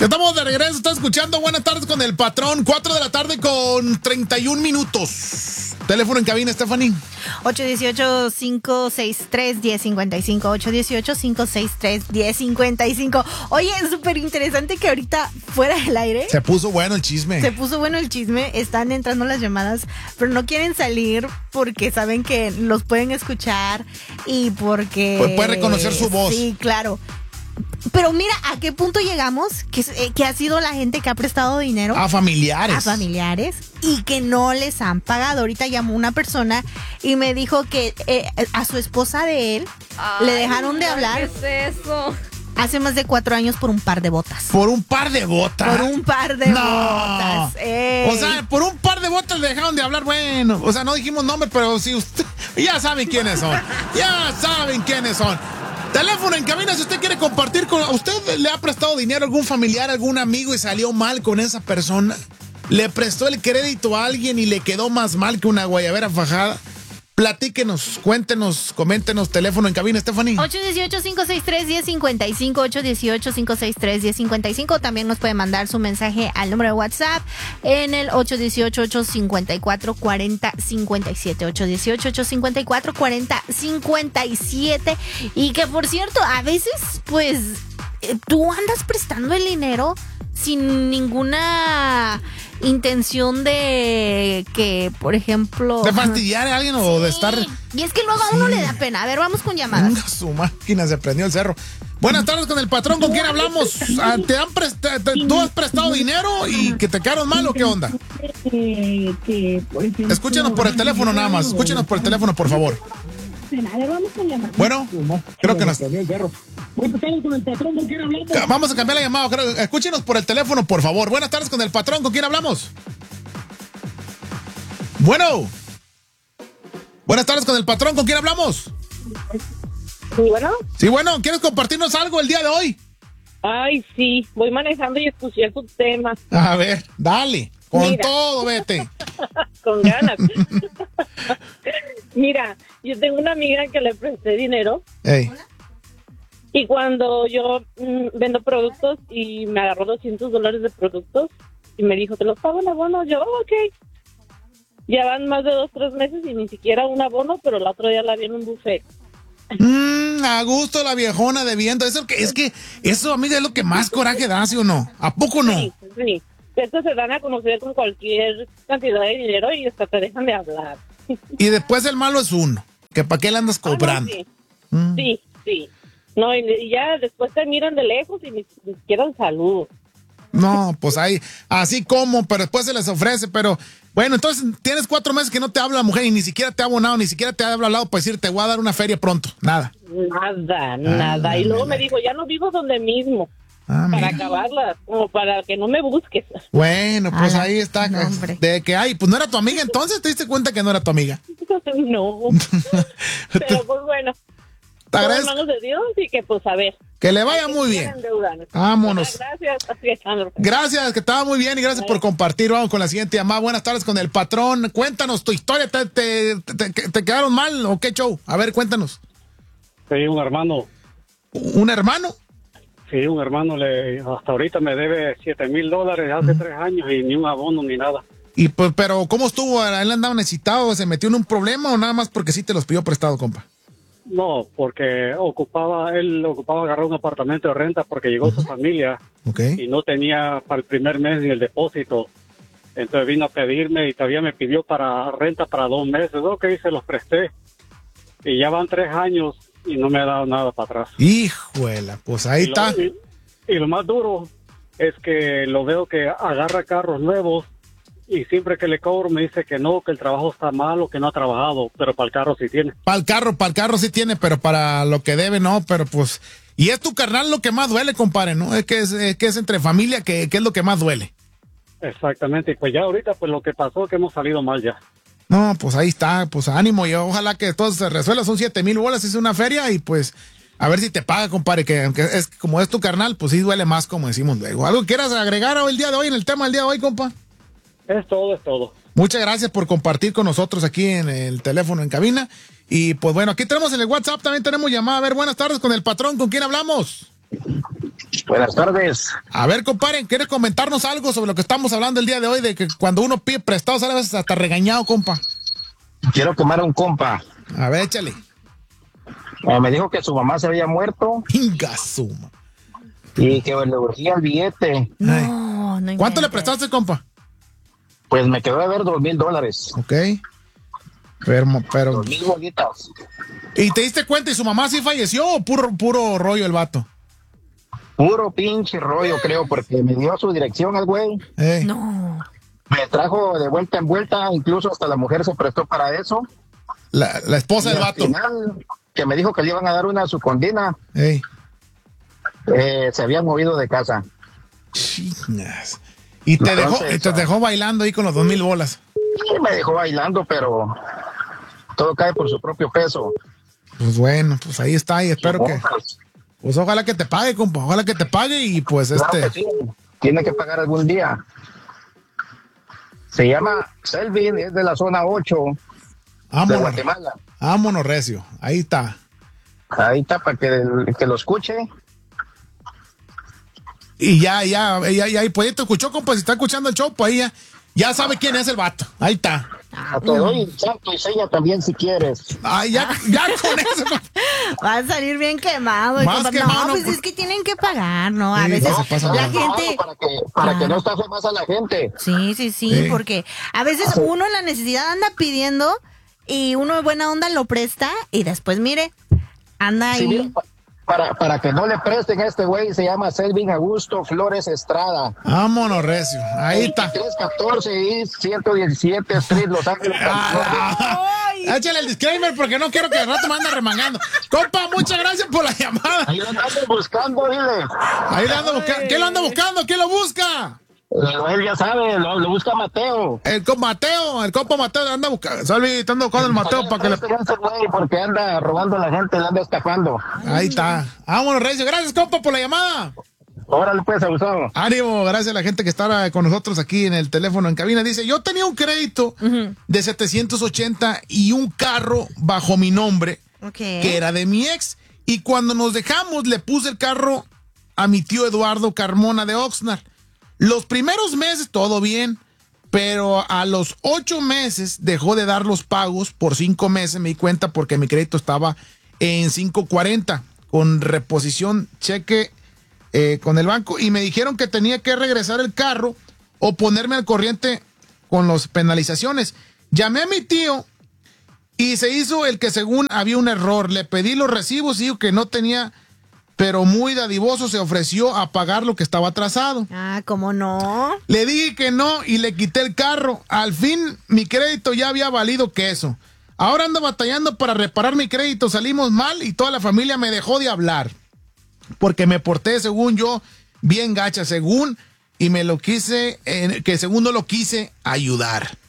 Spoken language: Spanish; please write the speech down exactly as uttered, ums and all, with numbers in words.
Estamos de regreso, está escuchando Buenas Tardes con el Patrón, cuatro de la tarde con treinta y un minutos. Teléfono en cabina, Stephanie. ocho uno ocho, cinco seis tres, uno cero cinco cinco, ocho uno ocho, cinco seis tres, uno cero cinco cinco. Oye, es súper interesante que ahorita fuera del aire se puso bueno el chisme. Se puso bueno el chisme, están entrando las llamadas, pero no quieren salir porque saben que los pueden escuchar y porque... Pues puede reconocer su voz. Sí, claro. Pero mira a qué punto llegamos, que, eh, que ha sido la gente que ha prestado dinero a familiares. A familiares y que no les han pagado. Ahorita llamó una persona y me dijo que eh, a su esposa de él Ay, le dejaron de hablar. ¿Qué es eso? Hace más de cuatro años por un par de botas. ¿Por un par de botas? Por un par de no. botas. Ey. O sea, por un par de botas le dejaron de hablar. Bueno, o sea, no dijimos nombre, pero si usted... Ya saben quiénes son. Ya saben quiénes son. Teléfono en cabina si usted quiere compartir con... ¿Usted le ha prestado dinero a algún familiar, a algún amigo y salió mal con esa persona? ¿Le prestó el crédito a alguien y le quedó más mal que una guayabera fajada? Platíquenos, cuéntenos, coméntenos. Teléfono en cabina, Stephanie. ocho uno ocho, cinco seis tres, uno cero cinco cinco, ocho uno ocho, cinco seis tres, uno cero cinco cinco. También nos puede mandar su mensaje al número de WhatsApp en el ocho uno ocho, ocho cinco cuatro, cuatro cero cinco siete. ocho uno ocho, ocho cinco cuatro, cuatro cero cinco siete. Y que, por cierto, a veces, pues, tú andas prestando el dinero sin ninguna intención de que, por ejemplo... ¿De fastidiar a alguien sí. o de estar...? Y es que luego a uno sí. le da pena. A ver, vamos con llamadas. Venga, su máquina se prendió el cerro. Buenas tardes con el Patrón, ¿con quién hablamos? ¿Te han prestado, ¿Tú has prestado dinero y que te quedaron mal o qué onda? Escúchenos por el teléfono nada más. Escúchenos por el teléfono, por favor. Bueno, creo que nos... Vamos a cambiar la llamada. Creo... Escúchenos por el teléfono, por favor. Buenas tardes con el Patrón. ¿Con quién hablamos? Bueno. Buenas tardes con el Patrón. ¿Con quién hablamos? Sí, bueno. Sí, bueno. ¿Quieres compartirnos algo el día de hoy? Ay, sí. Voy manejando y escuché tu tema. A ver, dale. Con Mira. todo, vete. Con ganas. Mira, yo tengo una amiga que le presté dinero. Hey. Y cuando yo mmm, vendo productos y me agarró doscientos dólares de productos y me dijo, te los pago en abono. Yo, oh, ok. Ya van más de dos, tres meses y ni siquiera un abono, pero el otro día la vi en un buffet. Mm, a gusto la viejona de viento. Eso que, es que eso, amiga, es lo que más coraje da, ¿sí o no? ¿A poco no? Sí, sí. Estos se dan a conocer con cualquier cantidad de dinero y hasta te dejan de hablar. Y después el malo es uno, que para qué le andas cobrando. Ah, no, sí. Mm. sí, sí. No, y, y ya después te miran de lejos y ni, ni siquiera un saludo. No, pues ahí, así como, pero después se les ofrece, pero bueno, entonces tienes cuatro meses que no te habla la mujer y ni siquiera te ha abonado, ni siquiera te ha hablado para decir, te voy a dar una feria pronto, nada. Nada, nada. Ah, y luego me dijo, ya no vivo donde mismo. Ah, para mira. acabarla, como para que no me busques. Bueno, pues ah, ahí está. No, de que hay, pues no era tu amiga entonces, ¿te diste cuenta que no era tu amiga? No. Pero pues bueno. Te agradezco. Manos de Dios y que pues a ver. Que le vaya muy bien. Vámonos. Gracias. Gracias, que estaba muy bien y gracias por compartir. Vamos con la siguiente llamada. Buenas tardes con el Patrón. Cuéntanos tu historia. ¿Te, te, te, te quedaron mal o qué show? A ver, cuéntanos. Sí, un hermano. ¿Un hermano? Sí, un hermano le hasta ahorita me debe siete mil dólares hace uh-huh. tres años y ni un abono ni nada. Y pues, pero ¿cómo estuvo? ¿Él andaba necesitado? ¿Se metió en un problema o nada más porque sí te los pidió prestado, compa? No, porque ocupaba, él ocupaba agarrar un apartamento de renta porque llegó uh-huh. su familia okay. y no tenía para el primer mes ni el depósito. Entonces vino a pedirme y todavía me pidió para renta para dos meses. Ok, se los presté. Y ya van tres años y no me ha dado nada para atrás. Hijuela, pues ahí y lo, está. Y, y lo más duro es que lo veo que agarra carros nuevos y siempre que le cobro me dice que no, que el trabajo está malo, que no ha trabajado, pero para el carro sí tiene. Para el carro, para el carro sí tiene, pero para lo que debe no, pero pues... Y es tu carnal lo que más duele, compadre, ¿no? Es que es, es, que es entre familia que, que es lo que más duele. Exactamente, y pues ya ahorita pues lo que pasó es que hemos salido mal ya. No, pues ahí está, pues ánimo y ojalá que todo se resuelva, son siete mil bolas, es una feria y pues a ver si te paga, compadre, que aunque es como es tu carnal, pues sí duele más como decimos luego. ¿Algo quieras agregar hoy el día de hoy en el tema del día de hoy, compa? Es todo, es todo. Muchas gracias por compartir con nosotros aquí en el teléfono en cabina y pues bueno, aquí tenemos en el WhatsApp, también tenemos llamada. A ver, buenas tardes con el Patrón, ¿con quién hablamos? Buenas tardes. A ver, compadre, ¿quiere comentarnos algo sobre lo que estamos hablando el día de hoy? De que cuando uno pide prestado sale a veces hasta regañado, compa. Quiero quemar a un compa. A ver, échale. Eh, me dijo que su mamá se había muerto. Pinga suma. Y que le urgía el billete. No, no ¿Cuánto le inventes. prestaste, compa? Pues me quedó de ver dos mil dólares. Ok. Pero, pero... Dos mil bolitas. ¿Y te diste cuenta y su mamá sí falleció o puro, puro rollo el vato? Puro pinche rollo, creo, porque me dio su dirección al güey. Eh. No. Me trajo de vuelta en vuelta, incluso hasta la mujer se prestó para eso. La, la esposa Y del al vato. final, que me dijo que le iban a dar una a su condena, Ey. eh, se había movido de casa. Chingas. Y te Entonces, dejó, y te dejó bailando ahí con los dos mil bolas. Y me dejó bailando, pero todo cae por su propio peso. Pues bueno, pues ahí está y espero No, que, pues, pues ojalá que te pague, compa, ojalá que te pague y pues claro este, que sí, tiene que pagar algún día. Se llama Selvin, es de la zona ocho de vámonos, Guatemala. vámonos recio, ahí está. Ahí está para que, que lo escuche. Y ya, ya, ya, ya, y pues te escuchó, compa, si está escuchando el show, pues ahí ya, ya sabe quién es el vato, ahí está. Te doy santo y seña también si quieres. Ay, ya, ya con eso, compa. Va a salir bien quemado. Más compa. quemado, no, pues pues. es que tienen que pagar, ¿no? A Sí, veces se pasa la mal. gente... Para que, para que Claro. no estafe más a la gente. Sí, sí, sí, Sí. porque a veces uno en la necesidad anda pidiendo y uno de buena onda lo presta y después, mire, anda Sí, ahí. mira, pa- para, para que no le presten a este güey, se llama Selvin Augusto Flores Estrada. Vámonos recio, ahí está. tres catorce y ciento diecisiete Street, Los Ángeles, California. Ay. Échale el disclaimer porque no quiero que al rato me ande remangando. Compa, muchas gracias por la llamada. Ahí lo andan buscando, dile. Ahí le ando buscando. ¿Quién lo anda buscando? ¿Quién lo busca? Eh, Él ya sabe, lo, lo busca Mateo. El compa Mateo, el compa Mateo anda buscando. Salvi, está ando buscando el Mateo para que le. Este ese güey, porque anda robando a la gente, le anda estafando. Ahí está. Vámonos, Recio. Gracias, compa, por la llamada. Órale pues, abusado. Ánimo, gracias a la gente que está con nosotros aquí en el teléfono en cabina. Dice, yo tenía un crédito de setecientos ochenta y un carro bajo mi nombre, Ok. que era de mi ex. Y cuando nos dejamos, le puse el carro a mi tío Eduardo Carmona de Oxnard. Los primeros meses todo bien, pero a los ocho meses dejó de dar los pagos por cinco meses. Me di cuenta porque mi crédito estaba en cinco cuarenta con reposición cheque eh, con el banco y me dijeron que tenía que regresar el carro o ponerme al corriente con las penalizaciones. Llamé a mi tío y se hizo el que según había un error. Le pedí los recibos y dijo que no tenía, pero muy dadivoso se ofreció a pagar lo que estaba atrasado. Ah, ¿cómo no? Le dije que no y le quité el carro. Al fin mi crédito ya había valido queso. Ahora ando batallando para reparar mi crédito. Salimos mal y toda la familia me dejó de hablar. Porque me porté, según yo, bien gacha, según, y me lo quise, eh, que según no lo quise ayudar.